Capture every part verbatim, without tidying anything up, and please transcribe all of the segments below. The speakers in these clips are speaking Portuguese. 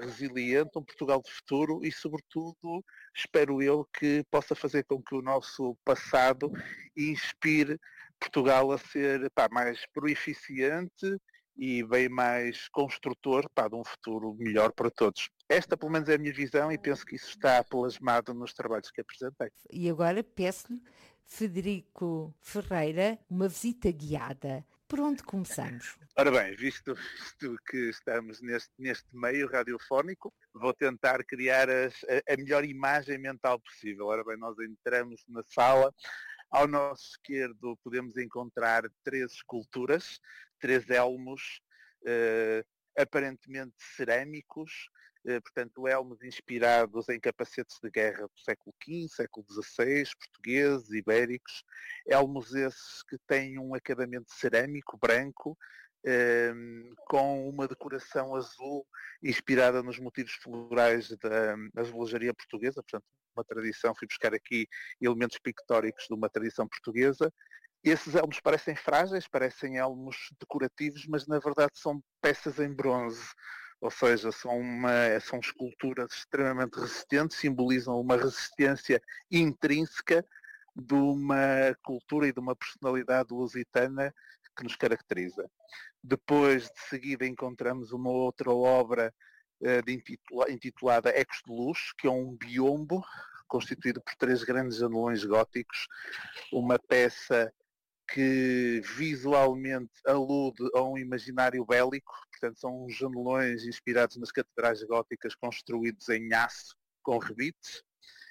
resiliente, um Portugal de futuro e, sobretudo, espero eu que possa fazer com que o nosso passado inspire Portugal a ser pá, mais proeficiente e bem mais construtor pá, de um futuro melhor para todos. Esta, pelo menos, é a minha visão e penso que isso está plasmado nos trabalhos que apresentei. E agora peço-lhe, Frederico Ferreira, uma visita guiada. Por onde começamos? Ora bem, visto, visto que estamos neste, neste meio radiofónico, vou tentar criar as, a, a melhor imagem mental possível. Ora bem, nós entramos na sala. Ao nosso esquerdo podemos encontrar três esculturas, três elmos, eh, aparentemente cerâmicos, eh, portanto elmos inspirados em capacetes de guerra do século quinze, século dezasseis, portugueses, ibéricos, elmos esses que têm um acabamento cerâmico, branco, eh, com uma decoração azul inspirada nos motivos florais da azulejaria portuguesa, portanto uma tradição, fui buscar aqui elementos pictóricos de uma tradição portuguesa. Esses elmos parecem frágeis, parecem elmos decorativos, mas na verdade são peças em bronze, ou seja, são, uma, são esculturas extremamente resistentes, simbolizam uma resistência intrínseca de uma cultura e de uma personalidade lusitana que nos caracteriza. Depois, de seguida, encontramos uma outra obra intitulada Ecos de Luz, que é um biombo constituído por três grandes janelões góticos, uma peça que visualmente alude a um imaginário bélico, portanto são uns janelões inspirados nas catedrais góticas construídos em aço com rebites.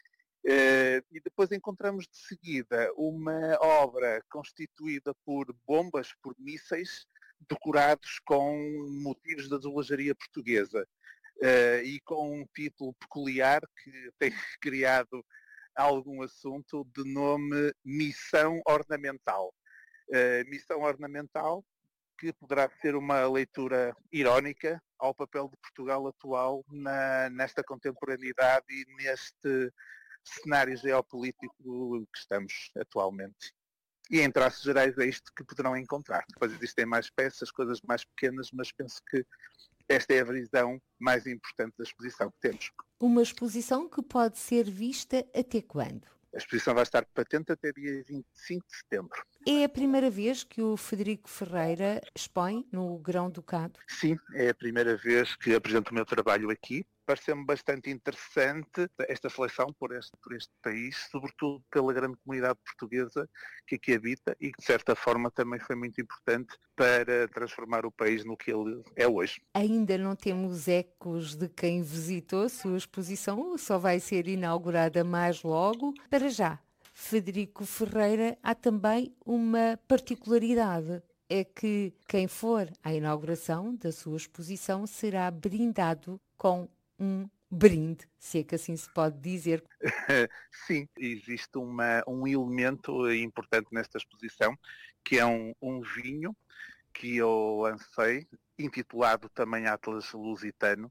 E depois encontramos de seguida uma obra constituída por bombas, por mísseis, decorados com motivos da azulejaria portuguesa. Uh, e com um título peculiar que tem criado algum assunto de nome Missão Ornamental. Uh, Missão Ornamental que poderá ser uma leitura irónica ao papel de Portugal atual na, nesta contemporaneidade e neste cenário geopolítico que estamos atualmente. E em traços gerais é isto que poderão encontrar. Depois existem mais peças, coisas mais pequenas, mas penso que esta é a visão mais importante da exposição que temos. Uma exposição que pode ser vista até quando? A exposição vai estar patente até dia vinte e cinco de setembro. É a primeira vez que o Frederico Ferreira expõe no Grão-Ducado? Sim, é a primeira vez que apresento o meu trabalho aqui. Pareceu-me bastante interessante esta seleção por este, por este país, sobretudo pela grande comunidade portuguesa que aqui habita e que de certa forma também foi muito importante para transformar o país no que ele é hoje. Ainda não temos ecos de quem visitou a sua exposição, só vai ser inaugurada mais logo. Para já, Frederico Ferreira, há também uma particularidade. É que quem for à inauguração da sua exposição será brindado com um brinde, se é que assim se pode dizer. Sim, existe uma, um elemento importante nesta exposição, que é um, um vinho que eu lancei, intitulado também Atlas Lusitano.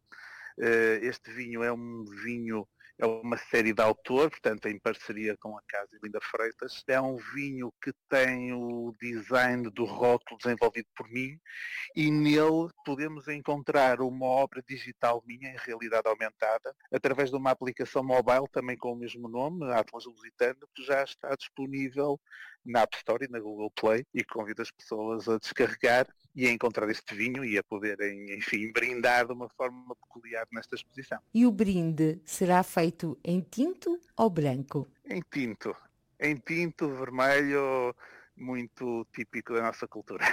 Este vinho é um vinho, é uma série de autor, portanto em parceria com a Casa Linda Freitas. É um vinho que tem o design do rótulo desenvolvido por mim e nele podemos encontrar uma obra digital minha em realidade aumentada através de uma aplicação mobile também com o mesmo nome, Atlas Lusitano, que já está disponível na App Store e na Google Play e convido as pessoas a descarregar e a encontrar este vinho e a poderem, enfim, brindar de uma forma peculiar nesta exposição. E o brinde será feito em tinto ou branco? Em tinto. Em tinto, vermelho, muito típico da nossa cultura.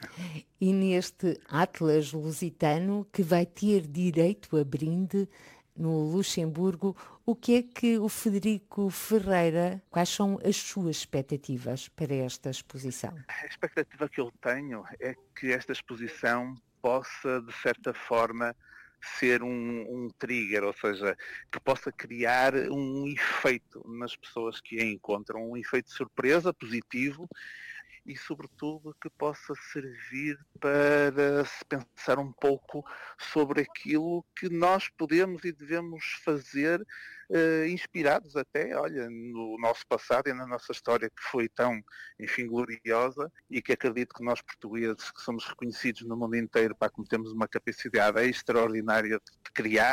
E neste Atlas Lusitano, que vai ter direito a brinde no Luxemburgo, o que é que o Frederico Ferreira, quais são as suas expectativas para esta exposição? A expectativa que eu tenho é que esta exposição possa, de certa forma, ser um, um trigger, ou seja, que possa criar um efeito nas pessoas que a encontram, um efeito de surpresa positivo e, sobretudo, que possa servir para se pensar um pouco sobre aquilo que nós podemos e devemos fazer, eh, inspirados até, olha, no nosso passado e na nossa história que foi tão, enfim, gloriosa e que acredito que nós portugueses, que somos reconhecidos no mundo inteiro, para como temos uma capacidade extraordinária de criar